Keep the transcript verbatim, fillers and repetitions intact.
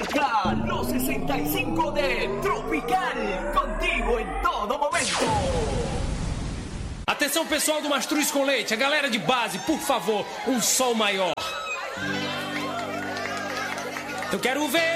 Arranca los sesenta y cinco de Tropical, contigo en todo momento. Atenção, pessoal do Mastruz com Leite, a galera de base, por favor, um sol maior. Eu quero ver